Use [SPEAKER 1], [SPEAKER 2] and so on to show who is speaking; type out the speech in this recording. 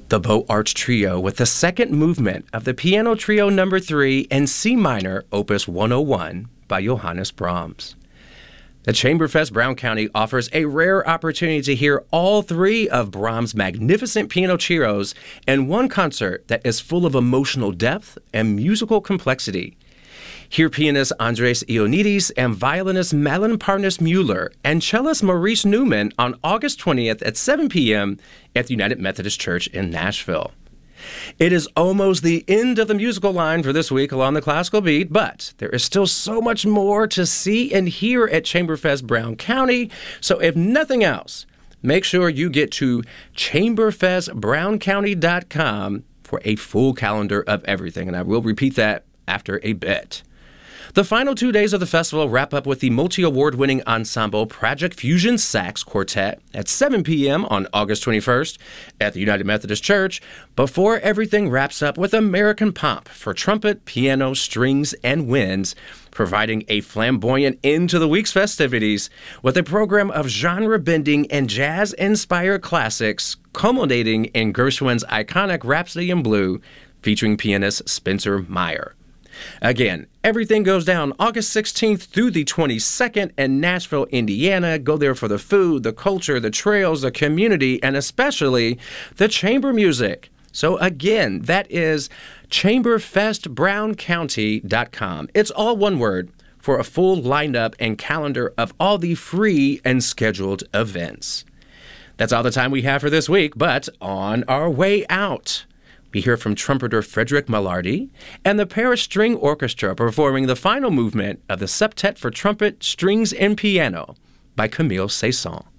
[SPEAKER 1] The Beaux Arts Trio with the second movement of the Piano Trio No. 3 in C minor, Opus 101 by Johannes Brahms. The Chamberfest Brown County offers a rare opportunity to hear all three of Brahms' magnificent piano trios in one concert that is full of emotional depth and musical complexity. Hear pianist Andres Ioannidis and violinist Malin Parnas Mueller and cellist Maurice Newman on August 20th at 7 p.m. at the United Methodist Church in Nashville. It is almost the end of the musical line for this week along the classical beat, but there is still so much more to see and hear at Chamberfest Brown County, so if nothing else, make sure you get to chamberfestbrowncounty.com for a full calendar of everything, and I will repeat that after a bit. The final 2 days of the festival wrap up with the multi-award-winning ensemble Project Fusion Sax Quartet at 7 p.m. on August 21st at the United Methodist Church, before everything wraps up with American Pomp for trumpet, piano, strings, and winds, providing a flamboyant end to the week's festivities with a program of genre-bending and jazz-inspired classics culminating in Gershwin's iconic Rhapsody in Blue, featuring pianist Spencer Meyer. Again, everything goes down August 16th through the 22nd in Nashville, Indiana. Go there for the food, the culture, the trails, the community, and especially the chamber music. So again, that is chamberfestbrowncounty.com. It's all one word for a full lineup and calendar of all the free and scheduled events. That's all the time we have for this week, but on our way out, we hear from trumpeter Frederick Mallardi and the Paris String Orchestra performing the final movement of the Septet for Trumpet, Strings, and Piano by Camille Saint-Saëns.